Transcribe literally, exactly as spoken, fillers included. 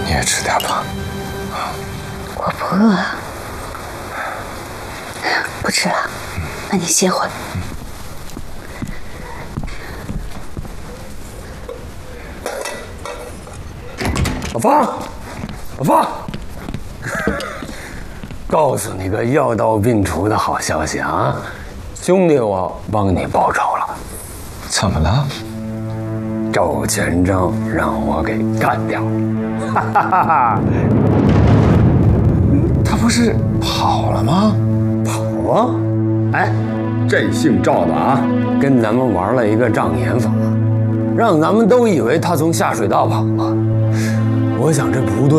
你也吃点吧。 我不饿，不吃了。那你歇会儿。 老方，老方，告诉你个药到病除的好消息啊！兄弟，我帮你报仇了。 怎么了？ 周全章让我给干掉，哈哈哈哈！ 他不是跑了吗？ 跑啊！哎，这姓赵的啊，跟咱们玩了一个障眼法，让咱们都以为他从下水道跑了。我想这不对。